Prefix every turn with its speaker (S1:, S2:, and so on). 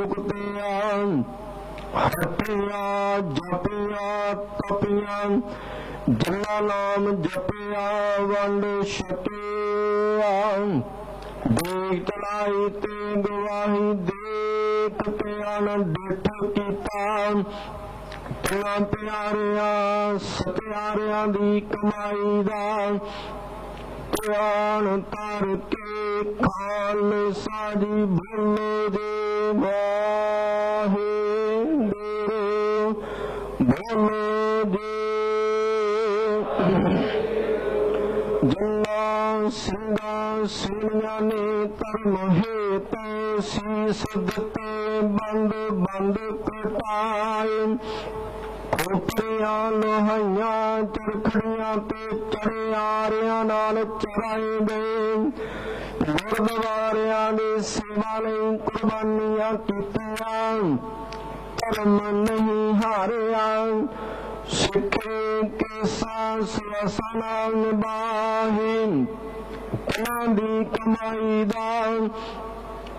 S1: हटिया जपिया तपिया जिन्ना नाम जपिया वंड छकिया देख चलाई ते गवाही देख ते अनडिठ कीता तिना प्यारिया सत्यारिया दी कमाई दा ध्यान तर के खालसा जी भोले दे वाहे भोले दे जिन्ना सिंगा सिंगिया ने धर्म हेत शीस दिते बंद बंद कटाए खोपड़िया लोहाइया चरखड़िया ते चढ़ियारिया नाल चराए गए गुरुद्वारिया दी सेवा लई कुर्बानियां कीतियां धर्म नहीं हारिया सिखे के सांस वसना निभाहे दी कमाई दा